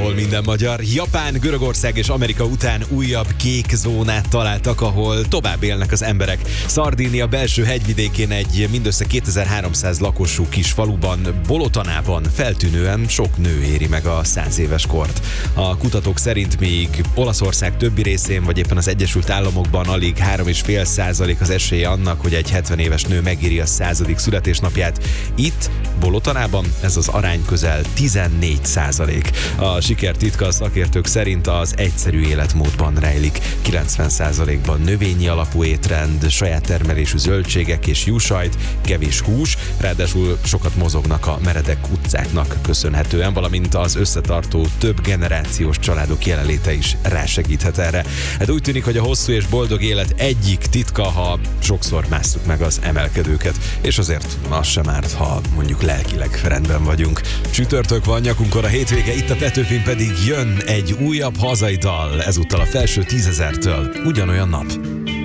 ahol minden magyar. Japán, Görögország és Amerika után újabb kék zónát találtak, ahol tovább élnek az emberek. Szardínia belső hegyvidékén egy mindössze 2300 lakosú kis faluban, Bolotanában feltűnően sok nő éri meg a 100 éves kort. A kutatók szerint még Olaszország többi részén, vagy éppen az Egyesült Államokban alig 3,5% az esélye annak, hogy egy 70 éves nő megéri a 100. születésnapját. Itt, Bolotanában ez az arány közel 14%. A siker titka a szakértők szerint az egyszerű életmódban rejlik. 90%-ban növényi alapú étrend, saját termelésű zöldségek és juhsajt, kevés hús, ráadásul sokat mozognak a meredek utcáknak köszönhetően, valamint az összetartó több generációs családok jelenléte is rásegíthet erre. Hát úgy tűnik, hogy a hosszú és boldog élet egyik titka, ha sokszor másszuk meg az emelkedőket, és azért az sem árt, ha mondjuk lelkileg rendben vagyunk. Csütörtök van, nyakunkon a hétvége, itt a Petőfin pedig jön egy újabb hazai dal, ezúttal a felső 10 000-től, Ugyanolyan nap.